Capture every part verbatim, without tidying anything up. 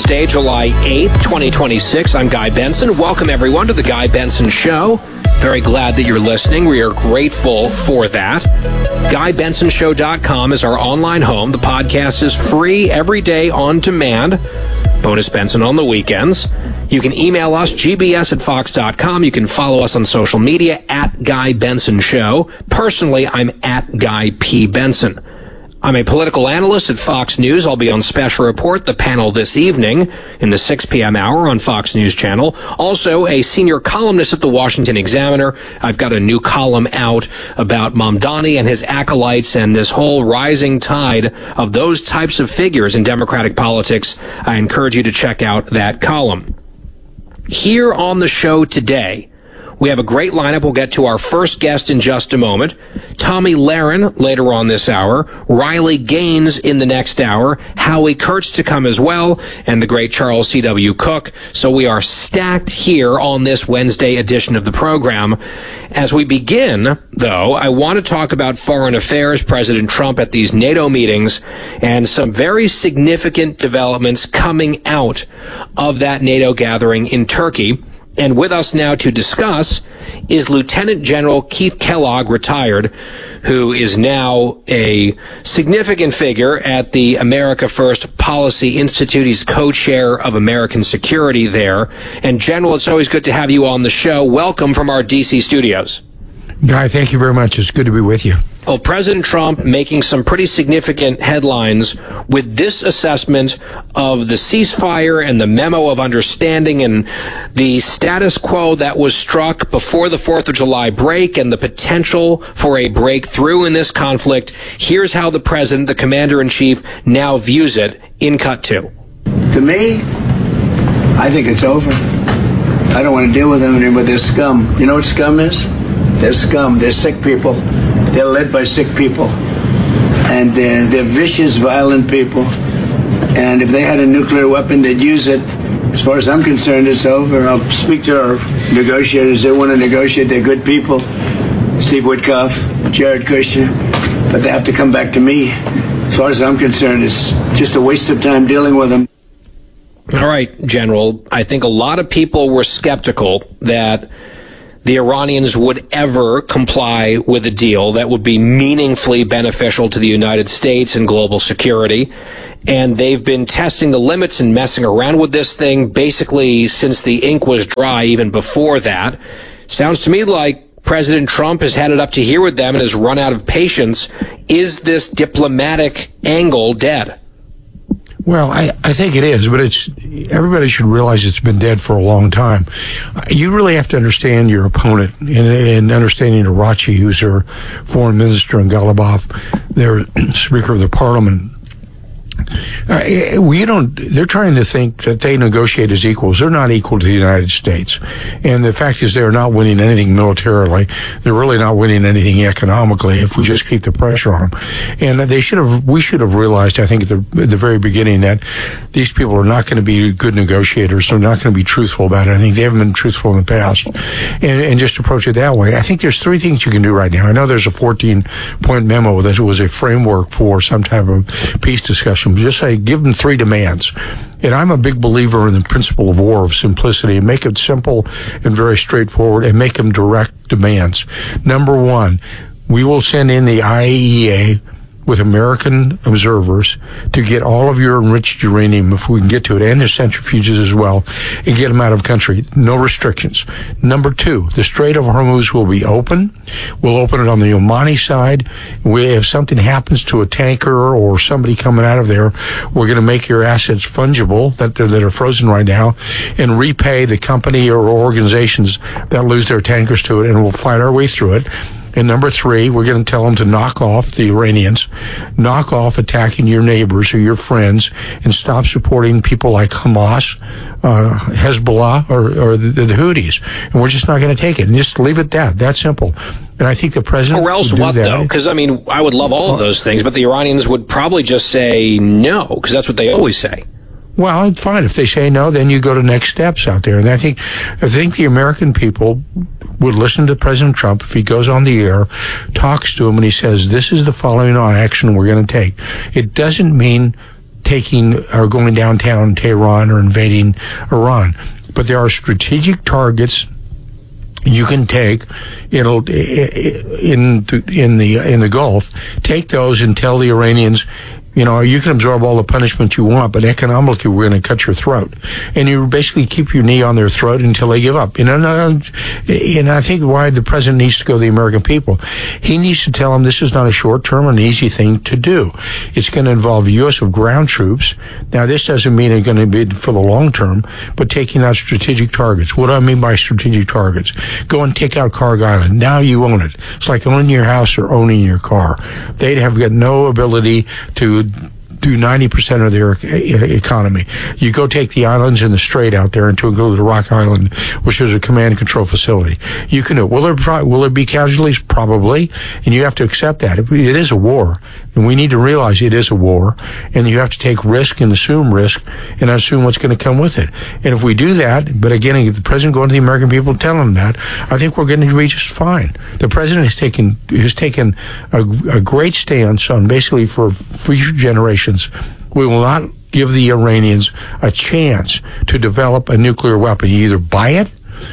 Wednesday, July eighth, twenty twenty-six. I'm Guy Benson. Welcome, everyone, to The Guy Benson Show. Very glad that you're listening. We are grateful for that. Guy Benson Show dot com is our online home. The podcast is free every day on demand. Bonus Benson on the weekends. You can email us, G B S at fox dot com. You can follow us on social media at Guy Benson Show. Personally, I'm at Guy P. Benson. I'm a political analyst at Fox News. I'll be on Special Report, the panel this evening in the six p.m. hour on Fox News Channel. Also, a senior columnist at the Washington Examiner. I've got a new column out about Mamdani and his acolytes and this whole rising tide of those types of figures in Democratic politics. I encourage you to check out that column. Here on the show today, we have a great lineup. We'll get to our first guest in just a moment. Tomi Lahren later on this hour. Riley Gaines in the next hour. Howie Kurtz to come as well. And the great Charles C W. Cook. So we are stacked here on this Wednesday edition of the program. As we begin, though, I want to talk about foreign affairs, President Trump at these NATO meetings, and some very significant developments coming out of that NATO gathering in Turkey. And with us now to discuss is Lieutenant General Keith Kellogg, retired, who is now a significant figure at the America First Policy Institute. He's co-chair of American Security there. And General, it's always good to have you on the show. Welcome from our D C studios. Guy, thank you very much. It's good to be with you. Well, President Trump making some pretty significant headlines with this assessment of the ceasefire and the memo of understanding and the status quo that was struck before the fourth of July break and the potential for a breakthrough in this conflict. Here's how the president, the commander-in-chief, now views it in cut two. To me, I think it's over. I don't want to deal with them anymore. They're scum. You know what scum is? They're scum. They're sick people. They're led by sick people. And they're, they're vicious, violent people. And if they had a nuclear weapon, they'd use it. As far as I'm concerned, it's over. I'll speak to our negotiators. They want to negotiate. They're good people. Steve Witkoff, Jared Kushner. But they have to come back to me. As far as I'm concerned, it's just a waste of time dealing with them. All right, General. I think a lot of people were skeptical that the Iranians would ever comply with a deal that would be meaningfully beneficial to the United States and global security. And they've been testing the limits and messing around with this thing basically since the ink was dry, even before that. Sounds to me like President Trump has had it up to here with them and has run out of patience. Is this diplomatic angle dead? Well, I, I think it is, but it's everybody should realize it's been dead for a long time. You really have to understand your opponent, and, and understanding Arachi, who's their foreign minister, and Ghalibaf, their Speaker of the Parliament. Uh, we don't. They're trying to think that they negotiate as equals. They're not equal to the United States, and the fact is they're not winning anything militarily. They're really not winning anything economically if we just keep the pressure on them. And they should have. We should have realized, I think, at the, at the very beginning, that these people are not going to be good negotiators. They're not going to be truthful about it. I think they haven't been truthful in the past, and, and just approach it that way. I think there's three things you can do right now. I know there's a fourteen-point memo that was a framework for some type of peace discussion. Just say, give them three demands. And I'm a big believer in the principle of war, of simplicity. Make it simple and very straightforward, and make them direct demands. Number one, we will send in the I A E A with American observers to get all of your enriched uranium, if we can get to it, and their centrifuges as well, and get them out of country. No restrictions. Number two, the Strait of Hormuz will be open. We'll open it on the Omani side. We, if something happens to a tanker or somebody coming out of there, we're going to make your assets fungible that, that are frozen right now, and repay the company or organizations that lose their tankers to it, and we'll fight our way through it. And number three, we're going to tell them to knock off, the Iranians, knock off attacking your neighbors or your friends, and stop supporting people like Hamas, uh, Hezbollah, or, or the, the Houthis. And we're just not going to take it. And just leave it that. That simple. And I think the president Or else would do what, that. though? Because, I mean, I would love all of those things, but the Iranians would probably just say no, because that's what they always say. Well, fine. If they say no, then you go to next steps out there. And I think, I think the American people would listen to President Trump if he goes on the air, talks to them, and he says, this is the following action we're going to take. It doesn't mean taking or going downtown Tehran or invading Iran. But there are strategic targets you can take. It'll in in the in the Gulf. Take those and tell the Iranians, you know, you can absorb all the punishment you want, but economically, we're going to cut your throat. And you basically keep your knee on their throat until they give up. You know, and I think why the president needs to go to the American people. He needs to tell them this is not a short-term or an easy thing to do. It's going to involve U S of ground troops. Now, this doesn't mean it's going to be for the long term, but taking out strategic targets. What do I mean by strategic targets? Go and take out Kharg Island. Now you own it. It's like owning your house or owning your car. They'd have got no ability to do ninety percent of their economy. You go take the islands in the Strait out there and to go to Rock Island, which is a command and control facility. You can do it. Will there, pro- will there be casualties? Probably. And you have to accept that. It is a war. And we need to realize it is a war. And you have to take risk and assume risk and assume what's going to come with it. And if we do that, but again, if the president going to the American people and telling them that, I think we're going to be just fine. The president has taken, has taken a, a great stance on basically for future generations. We will not give the Iranians a chance to develop a nuclear weapon. You either buy it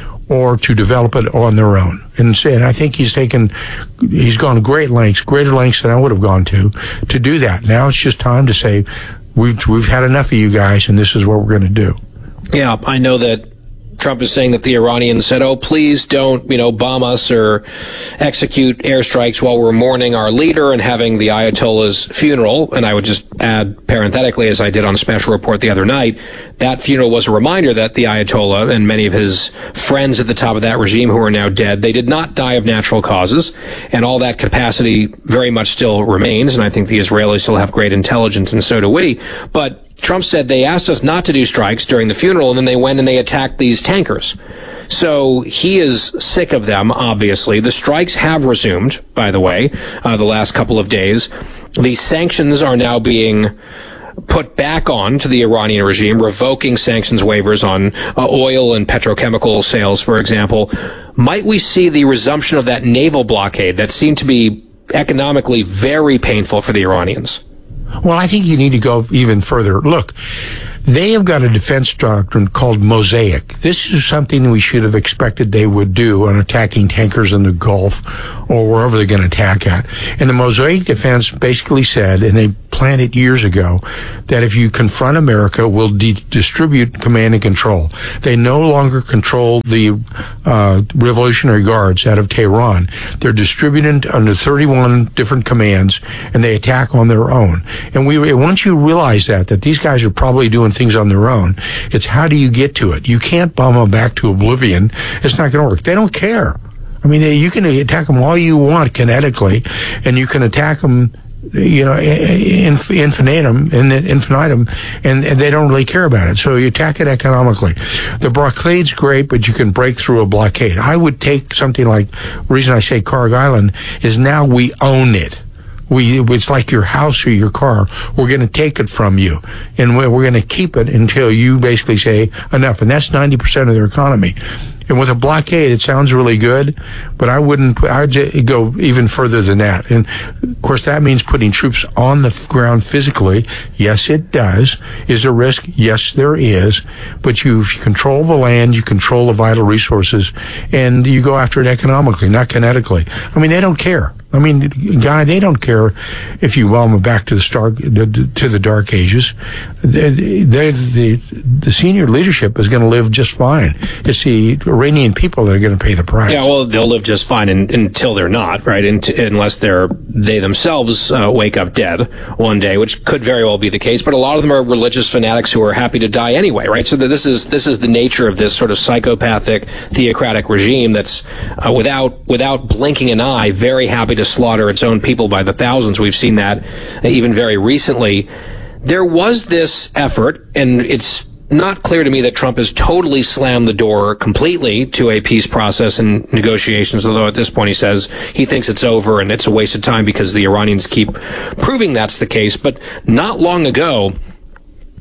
or to develop it on their own. And, and I think he's taken, he's gone to great lengths, greater lengths than I would have gone to, to do that. Now it's just time to say, we've, we've had enough of you guys, and this is what we're going to do. Yeah, I know that Trump is saying that the Iranians said, oh, please don't, you know, bomb us or execute airstrikes while we're mourning our leader and having the Ayatollah's funeral. And I would just add parenthetically, as I did on Special Report the other night, that funeral was a reminder that the Ayatollah and many of his friends at the top of that regime who are now dead, they did not die of natural causes. And all that capacity very much still remains. And I think the Israelis still have great intelligence, and so do we. But Trump said they asked us not to do strikes during the funeral, and then they went and they attacked these tankers. So he is sick of them, obviously. The strikes have resumed, by the way, uh, the last couple of days. The sanctions are now being put back on to the Iranian regime, revoking sanctions waivers on uh, oil and petrochemical sales, for example. Might we see the resumption of that naval blockade that seemed to be economically very painful for the Iranians? Well, I think you need to go even further. Look, they have got a defense doctrine called Mosaic. This is something we should have expected they would do on attacking tankers in the Gulf or wherever they're going to attack at. And the Mosaic defense basically said, and they planned it years ago, that if you confront America, we'll de- distribute command and control. They no longer control the uh, Revolutionary Guards out of Tehran. They're distributed under thirty-one different commands, and they attack on their own. And we once you realize that, that these guys are probably doing things on their own, it's how do you get to it? You can't bomb them back to oblivion. It's not going to work. They don't care. I mean, they, you can attack them all you want kinetically, and you can attack them, you know, inf- infinitum, and infinitum, and, and they don't really care about it. So you attack it economically. The blockade's great, but you can break through a blockade. I would take something like, the reason I say Kharg Island is now we own it. We, it's like your house or your car. We're going to take it from you, and we're going to keep it until you basically say enough. And that's ninety percent of their economy. And with a blockade, it sounds really good, but I wouldn't, I'd go even further than that. And of course, that means putting troops on the ground physically. Yes, it does. Is there a risk? Yes, there is. But you control the land, you control the vital resources, and you go after it economically, not kinetically. I mean, they don't care. I mean, Guy, they don't care if you welcome them back to the star, to the dark ages. They're, they're, the the senior leadership is going to live just fine. It's the Iranian people that are going to pay the price. Yeah, well, they'll live just fine in, until they're not, right? In, unless they're they themselves uh, wake up dead one day, which could very well be the case. But a lot of them are religious fanatics who are happy to die anyway, right? So that this is this is the nature of this sort of psychopathic, theocratic regime that's uh, without without blinking an eye, very happy to slaughter its own people by the thousands. We've seen that even very recently. There was this effort, and it's not clear to me that Trump has totally slammed the door completely to a peace process and negotiations, although at this point he says he thinks it's over and it's a waste of time because the Iranians keep proving that's the case. But not long ago,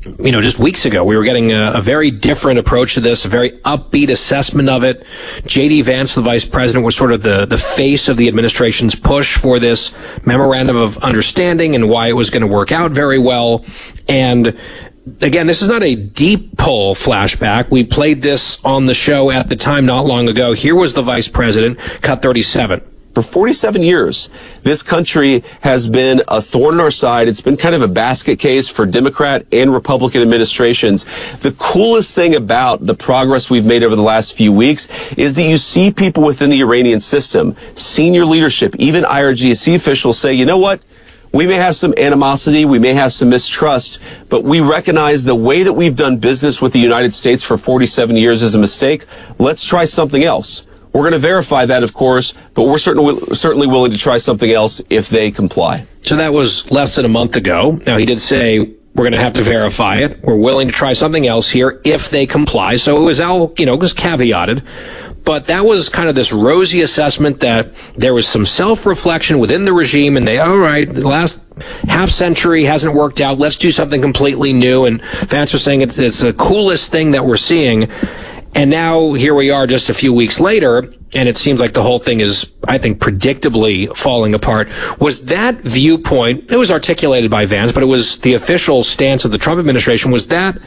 you know, just weeks ago, we were getting a, a very different approach to this, a very upbeat assessment of it. J D Vance, the vice president, was sort of the, the face of the administration's push for this memorandum of understanding and why it was going to work out very well. And again, this is not a deep poll flashback. We played this on the show at the time not long ago. Here was the vice president, cut thirty-seven. For forty-seven years, this country has been a thorn in our side. It's been kind of a basket case for Democrat and Republican administrations. The coolest thing about the progress we've made over the last few weeks is that you see people within the Iranian system, senior leadership, even I R G C officials say, you know what? We may have some animosity, we may have some mistrust, but we recognize the way that we've done business with the United States for forty-seven years is a mistake. Let's try something else. We're going to verify that, of course, but we're certainly, certainly willing to try something else if they comply. So that was less than a month ago. Now, he did say we're going to have to verify it. We're willing to try something else here if they comply. So it was all, you know, it was caveated. But that was kind of this rosy assessment that there was some self-reflection within the regime, and they, all right, the last half century hasn't worked out. Let's do something completely new. And Vance was saying it's, it's the coolest thing that we're seeing. And now here we are just a few weeks later, and it seems like the whole thing is, I think, predictably falling apart. Was that viewpoint, it was articulated by Vance, but it was the official stance of the Trump administration, was that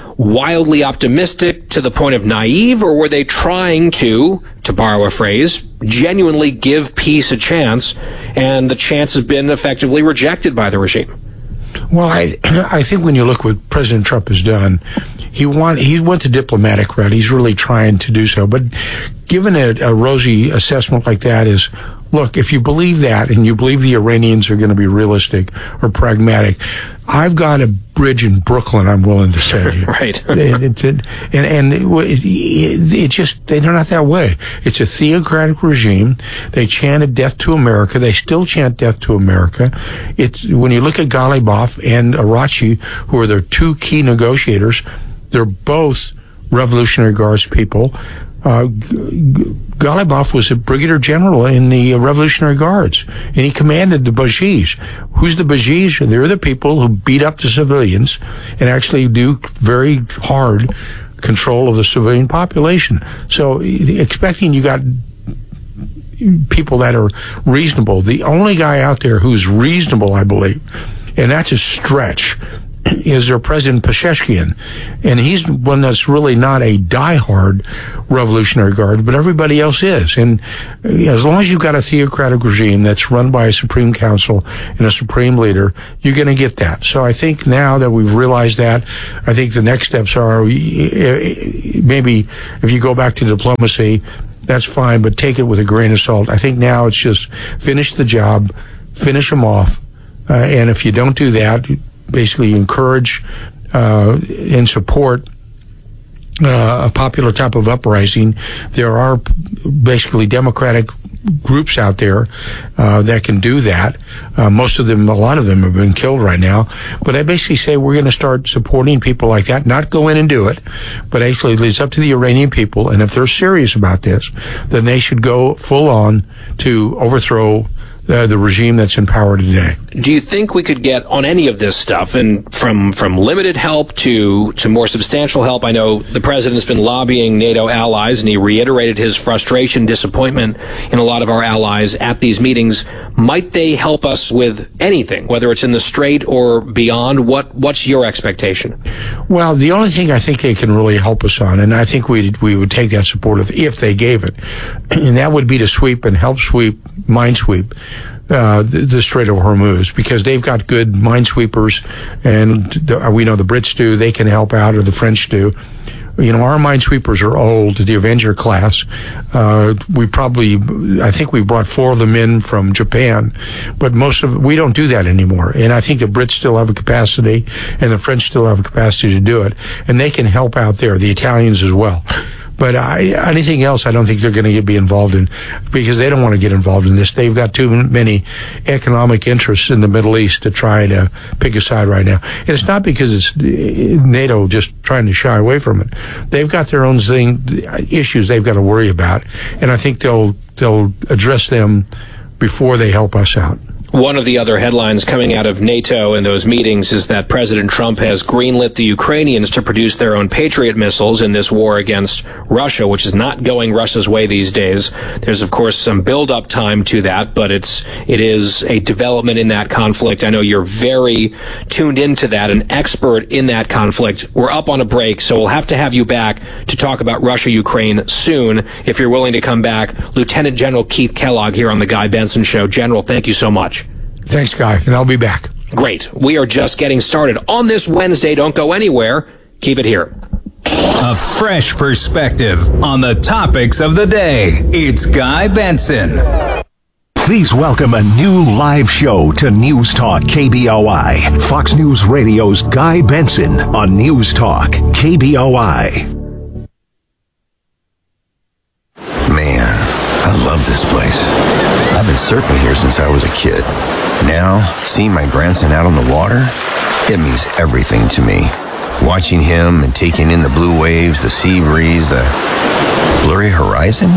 wildly optimistic to the point of naive, or were they trying to, to borrow a phrase, genuinely give peace a chance, and the chance has been effectively rejected by the regime? Well, I I think when you look what President Trump has done, he want he went the diplomatic route. He's really trying to do so. But given a, a rosy assessment like that is, look, if you believe that and you believe the Iranians are going to be realistic or pragmatic, I've got a bridge in Brooklyn I'm willing to send you. Right. it, it, and and it, it, it just, they're not that way. It's a theocratic regime. They chanted death to America. They still chant death to America. It's, when you look at Ghalibaf and Arachi, who are their two key negotiators, they're both Revolutionary Guards people. Uh, Ghalibaf was a brigadier general in the Revolutionary Guards, and he commanded the Bajis. Who's the Bajis? They're the people who beat up the civilians and actually do very hard control of the civilian population. So expecting you got people that are reasonable. The only guy out there who's reasonable, I believe, and that's a stretch, is their President Pezeshkian. And he's one that's really not a diehard Revolutionary Guard, but everybody else is. And as long as you've got a theocratic regime that's run by a Supreme Council and a Supreme Leader, you're going to get that. So I think now that we've realized that, I think the next steps are maybe if you go back to diplomacy, that's fine, but take it with a grain of salt. I think now it's just finish the job, finish them off. Uh, and if you don't do that, basically encourage uh, and support uh, a popular type of uprising. There are basically democratic groups out there uh, that can do that. Uh, most of them, a lot of them have been killed right now. But I basically say we're going to start supporting people like that, not go in and do it, but actually it's up to the Iranian people. And if they're serious about this, then they should go full on to overthrow Uh, the regime that's in power today. Do you think we could get on any of this stuff, and from from limited help to to more substantial help? I know the president's been lobbying NATO allies, and he reiterated his frustration, disappointment in a lot of our allies at these meetings. Might they help us with anything, whether it's in the Strait or beyond? What what's your expectation? Well, the only thing I think they can really help us on, and I think we we would take that support if, if they gave it, and that would be to sweep and help sweep, minesweep, Uh, the, the Strait of Hormuz, because they've got good minesweepers, and the, we know the Brits do. They can help out, or the French do. You know, our minesweepers are old, the Avenger class. Uh, we probably, I think we brought four of them in from Japan, but most of, we don't do that anymore. And I think the Brits still have a capacity, and the French still have a capacity to do it, and they can help out there, the Italians as well. But I, anything else, I don't think they're going to be involved in, because they don't want to get involved in this. They've got too many economic interests in the Middle East to try to pick a side right now. And it's not because it's NATO just trying to shy away from it. They've got their own thing, issues they've got to worry about, and I think they'll they'll address them before they help us out. One of the other headlines coming out of NATO and those meetings is that President Trump has greenlit the Ukrainians to produce their own Patriot missiles in this war against Russia, which is not going Russia's way these days. There's, of course, some build-up time to that, but it's it is a development in that conflict. I know you're very tuned into that, an expert in that conflict. We're up on a break, so we'll have to have you back to talk about Russia-Ukraine soon. If you're willing to come back, Lieutenant General Keith Kellogg here on The Guy Benson Show. General, thank you so much. Thanks, Guy, and I'll be back. Great. We are just getting started on this Wednesday. Don't go anywhere. Keep it here. A fresh perspective on the topics of the day. It's Guy Benson. Please welcome a new live show to News Talk K B O I. Fox News Radio's Guy Benson on News Talk K B O I. Man, I love this place. I've been surfing here since I was a kid. Now, seeing my grandson out on the water, it means everything to me. Watching him and taking in the blue waves, the sea breeze, the blurry horizon.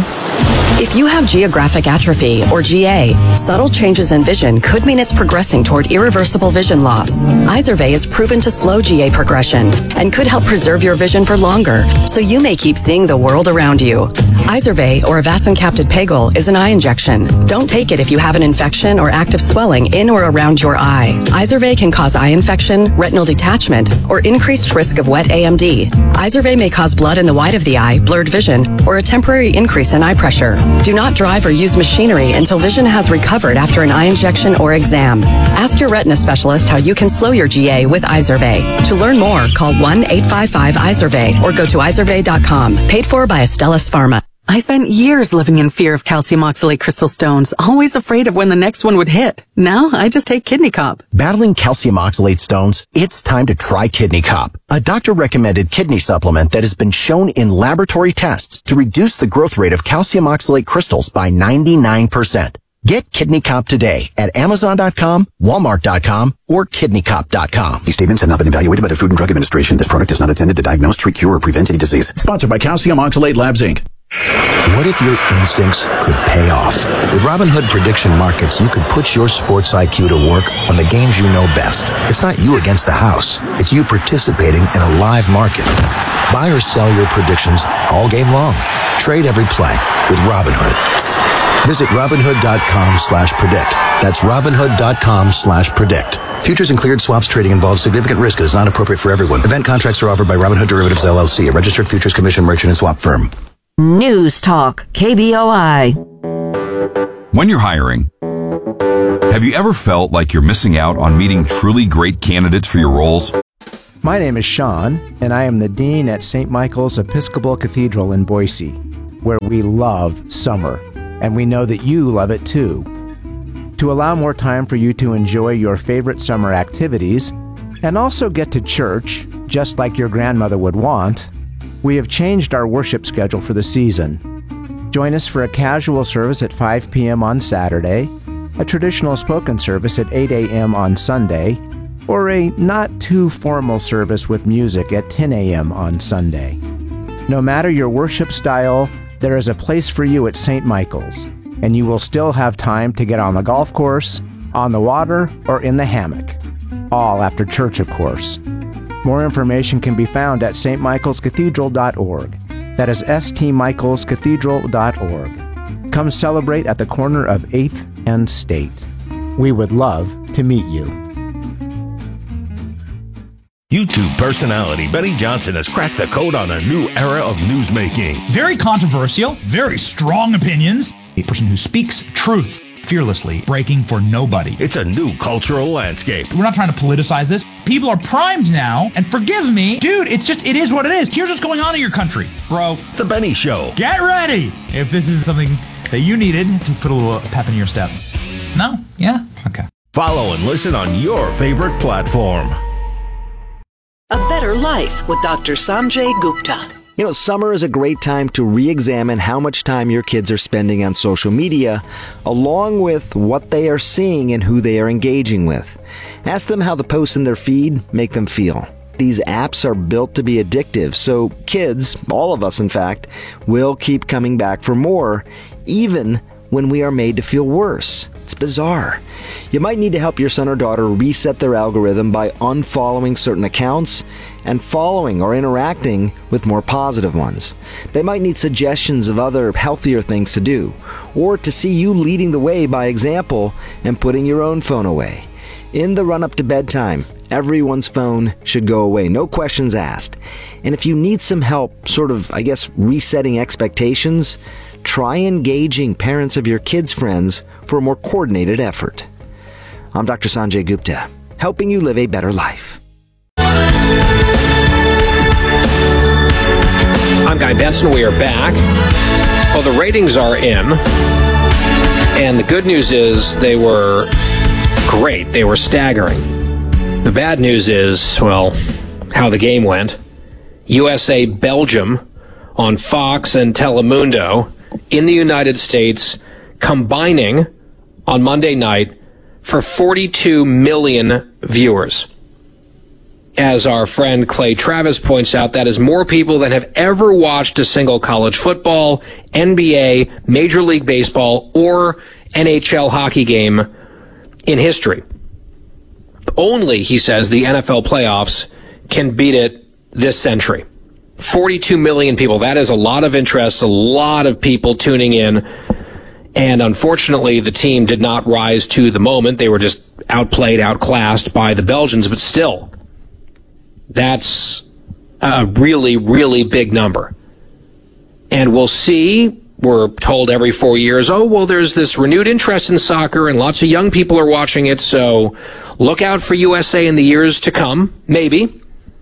If you have geographic atrophy, or G A, subtle changes in vision could mean it's progressing toward irreversible vision loss. Izervay is proven to slow G A progression and could help preserve your vision for longer, so you may keep seeing the world around you. Izervay, or avacincaptad pegol, is an eye injection. Don't take it if you have an infection or active swelling in or around your eye. Izervay can cause eye infection, retinal detachment, or increased risk of wet A M D. Izervay may cause blood in the white of the eye, blurred vision, or a temporary increase in eye pressure. Do not drive or use machinery until vision has recovered after an eye injection or exam. Ask your retina specialist how you can slow your G A with Izervay. To learn more, call one eight five five Izervay or go to izervay dot com. Paid for by Astellas Pharma. I spent years living in fear of calcium oxalate crystal stones, always afraid of when the next one would hit. Now, I just take Kidney Cop. Battling calcium oxalate stones? It's time to try Kidney Cop, a doctor-recommended kidney supplement that has been shown in laboratory tests to reduce the growth rate of calcium oxalate crystals by ninety-nine percent. Get Kidney Cop today at amazon dot com, walmart dot com, or kidney cop dot com. These statements have not been evaluated by the Food and Drug Administration. This product is not intended to diagnose, treat, cure, or prevent any disease. Sponsored by Calcium Oxalate Labs, Incorporated. What if your instincts could pay off? With Robinhood Prediction Markets, you could put your sports I Q to work on the games you know best. It's not you against the house. It's you participating in a live market. Buy or sell your predictions all game long. Trade every play with Robinhood. Visit Robinhood dot com slash predict. That's Robinhood dot com slash predict. Futures and cleared swaps trading involves significant risk and is not appropriate for everyone. Event contracts are offered by Robinhood Derivatives L L C, a registered futures commission merchant and swap firm. News Talk K B O I. When you're hiring, have you ever felt like you're missing out on meeting truly great candidates for your roles? My name is Sean, and I am the Dean at Saint Michael's Episcopal Cathedral in Boise, where we love summer, and we know that you love it too. To allow more time for you to enjoy your favorite summer activities, and also get to church, just like your grandmother would want, we have changed our worship schedule for the season. Join us for a casual service at five p.m. on Saturday, a traditional spoken service at eight a.m. on Sunday, or a not-too-formal service with music at ten a.m. on Sunday. No matter your worship style, there is a place for you at Saint Michael's, and you will still have time to get on the golf course, on the water, or in the hammock. All after church, of course. More information can be found at s t michaels cathedral dot org. That is s t michaels cathedral dot org. Come celebrate at the corner of eighth and State. We would love to meet you. YouTube personality Benny Johnson has cracked the code on a new era of newsmaking. Very controversial, very strong opinions. A person who speaks truth fearlessly, breaking for nobody. It's a new cultural landscape. We're not trying to politicize this. People are primed now, and forgive me, dude, it's just, it is what it is. Here's what's going on in your country, bro. The Benny Show. Get ready if this is something that you needed to put a little pep in your step. No? Yeah? Okay. Follow and listen on your favorite platform. A Better Life with Doctor Sanjay Gupta. You know, summer is a great time to re-examine how much time your kids are spending on social media, along with what they are seeing and who they are engaging with. Ask them how the posts in their feed make them feel. These apps are built to be addictive, so kids, all of us in fact, will keep coming back for more, even when we are made to feel worse. It's bizarre. You might need to help your son or daughter reset their algorithm by unfollowing certain accounts and following or interacting with more positive ones. They might need suggestions of other healthier things to do, or to see you leading the way by example and putting your own phone away. In the run-up to bedtime, everyone's phone should go away, no questions asked. And if you need some help, sort of, I guess, resetting expectations, try engaging parents of your kids' friends for a more coordinated effort. I'm Doctor Sanjay Gupta, helping you live a better life. I'm Guy Benson. We are back. Well, the ratings are in. And the good news is they were great. They were staggering. The bad news is, well, how the game went. U S A Belgium on Fox and Telemundo in the United States combining on Monday night for forty-two million viewers. As our friend Clay Travis points out, that is more people than have ever watched a single college football, N B A, Major League Baseball, or N H L hockey game in history. Only, he says, the N F L playoffs can beat it this century. forty-two million people. That is a lot of interest, a lot of people tuning in. And unfortunately, the team did not rise to the moment. They were just outplayed, outclassed by the Belgians. But still, that's a really, really big number. And we'll see. We're told every four years, oh, well, there's this renewed interest in soccer and lots of young people are watching it. So look out for U S A in the years to come. Maybe.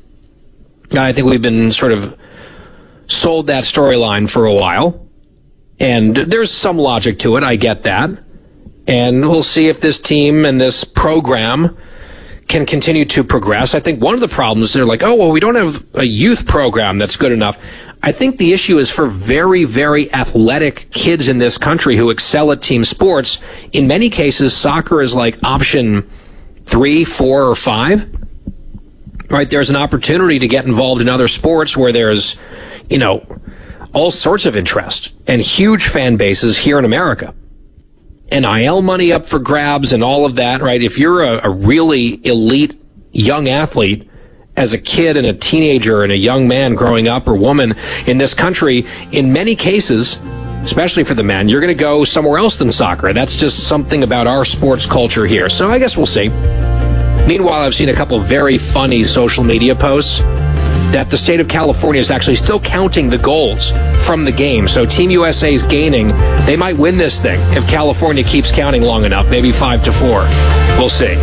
I think we've been sort of sold that storyline for a while. And there's some logic to it. I get that. And we'll see if this team and this program can continue to progress. I think one of the problems, they're like, oh, well, we don't have a youth program that's good enough. I think the issue is for very, very athletic kids in this country who excel at team sports. In many cases, soccer is like option three, four, or five. Right? There's an opportunity to get involved in other sports where there's, you know, all sorts of interest and huge fan bases here in America. N I L money up for grabs and all of that, right? If you're a, a really elite young athlete as a kid and a teenager and a young man growing up or woman in this country, in many cases, especially for the men, you're going to go somewhere else than soccer. That's just something about our sports culture here. So I guess we'll see. Meanwhile, I've seen a couple very funny social media posts that the state of California is actually still counting the goals from the game. So Team U S A is gaining. They might win this thing if California keeps counting long enough, maybe five to four. We'll see.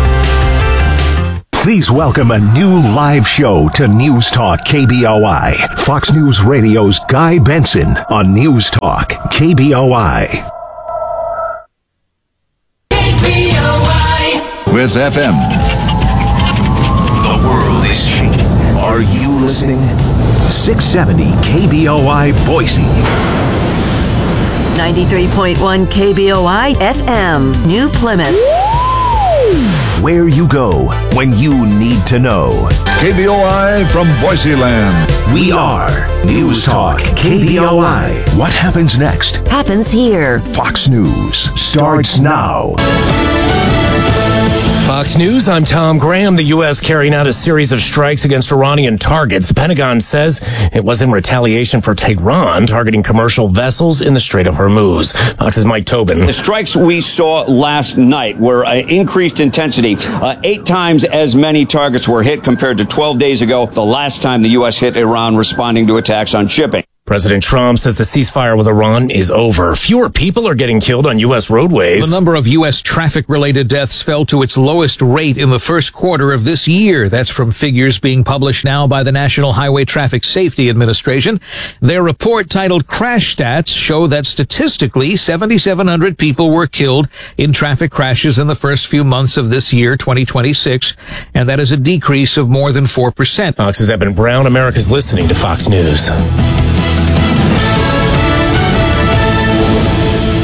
Please welcome a new live show to News Talk K B O I. Fox News Radio's Guy Benson on News Talk K B O I. K B O I. With F M. The world is changing. Are you listening? six seventy K B O I Boise. ninety-three point one K B O I F M, New Plymouth. Where you go when you need to know. K B O I from Boise Land. We are News Talk K B O I. What happens next? Happens here. Fox News starts now. Fox News, I'm Tom Graham. The U S carrying out a series of strikes against Iranian targets. The Pentagon says it was in retaliation for Tehran targeting commercial vessels in the Strait of Hormuz. Fox's Mike Tobin. The strikes we saw last night were uh, increased intensity. Uh, eight times as many targets were hit compared to twelve days ago, the last time the U S hit Iran responding to attacks on shipping. President Trump says the ceasefire with Iran is over. Fewer people are getting killed on U S roadways. The number of U S traffic-related deaths fell to its lowest rate in the first quarter of this year. That's from figures being published now by the National Highway Traffic Safety Administration. Their report titled Crash Stats show that statistically seven thousand seven hundred people were killed in traffic crashes in the first few months of this year, twenty twenty-six, and that is a decrease of more than four percent. Fox's Eben Brown. America's listening to Fox News.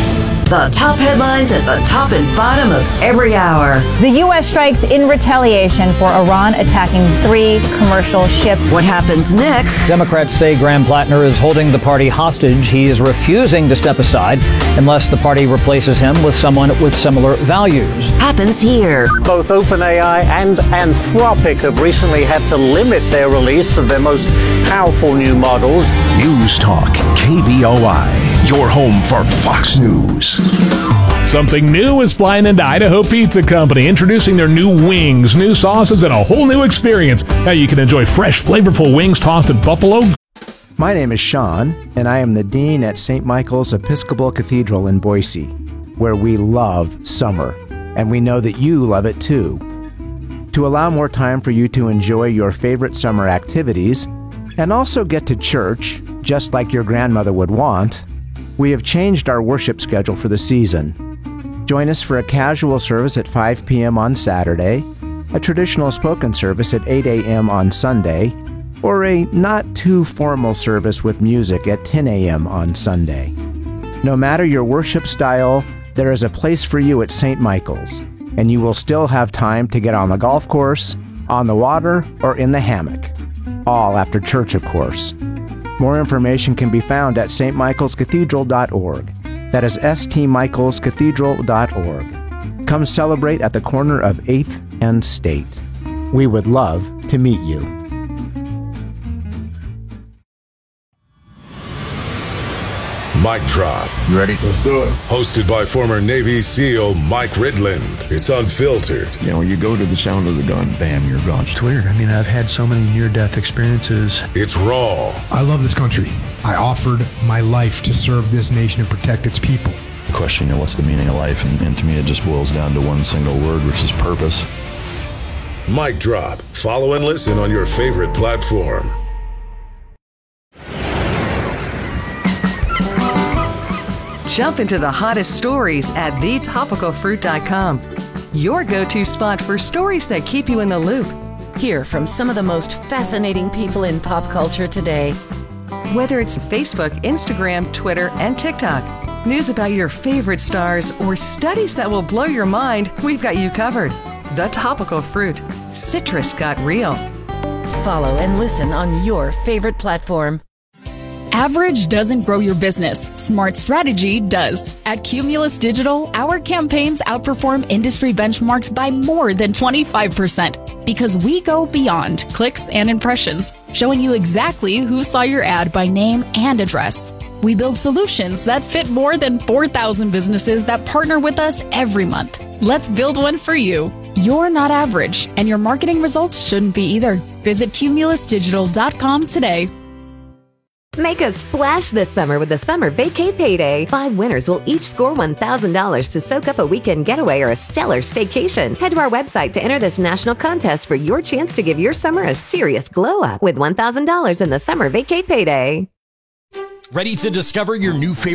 The top headlines at the top and bottom of every hour. The U S strikes in retaliation for Iran attacking three commercial ships. What happens next? Democrats say Graham Plattner is holding the party hostage. He is refusing to step aside unless the party replaces him with someone with similar values. Happens here. Both OpenAI and Anthropic have recently had to limit their release of their most powerful new models. News Talk K B O I, your home for Fox News. Something new is flying into Idaho Pizza Company, introducing their new wings, new sauces, and a whole new experience. Now you can enjoy fresh, flavorful wings tossed in buffalo. My name is Sean, and I am the Dean at Saint Michael's Episcopal Cathedral in Boise, where we love summer, and we know that you love it too. To allow more time for you to enjoy your favorite summer activities, and also get to church, just like your grandmother would want, we have changed our worship schedule for the season. Join us for a casual service at five p.m. on Saturday, a traditional spoken service at eight a.m. on Sunday, or a not-too-formal service with music at ten a.m. on Sunday. No matter your worship style, there is a place for you at Saint Michael's, and you will still have time to get on the golf course, on the water, or in the hammock. All after church, of course. More information can be found at s t michaels cathedral dot org. That is s t michaels cathedral dot org. Come celebrate at the corner of eighth and State. We would love to meet you. Mic Drop. You ready? Let's do it. Hosted by former Navy SEAL Mike Ridland. It's unfiltered. You know, you go to the sound of the gun, bam, you're gone. It's weird. I mean, I've had so many near-death experiences. It's raw. I love this country. I offered my life to serve this nation and protect its people. The question, you know, what's the meaning of life? And, and to me, it just boils down to one single word, which is purpose. Mic Drop. Follow and listen on your favorite platform. Jump into the hottest stories at the topical fruit dot com. Your go-to spot for stories that keep you in the loop. Hear from some of the most fascinating people in pop culture today. Whether it's Facebook, Instagram, Twitter, and TikTok, news about your favorite stars, or studies that will blow your mind, we've got you covered. The Topical Fruit. Citrus got real. Follow and listen on your favorite platform. Average doesn't grow your business. Smart strategy does. At Cumulus Digital, our campaigns outperform industry benchmarks by more than twenty-five percent because we go beyond clicks and impressions, showing you exactly who saw your ad by name and address. We build solutions that fit more than four thousand businesses that partner with us every month. Let's build one for you. You're not average, and your marketing results shouldn't be either. Visit cumulus digital dot com today. Make a splash this summer with the Summer Vacay Payday. Five winners will each score one thousand dollars to soak up a weekend getaway or a stellar staycation. Head to our website to enter this national contest for your chance to give your summer a serious glow up with one thousand dollars in the Summer Vacay Payday. Ready to discover your new favorite